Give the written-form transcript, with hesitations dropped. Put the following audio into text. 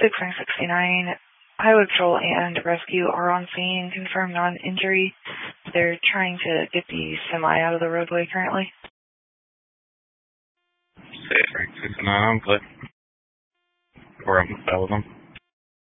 6969, Highway Patrol and Rescue are on scene, confirmed non-injury. They're trying to get the semi out of the roadway currently. 69, I'm clear. Or I'm with them.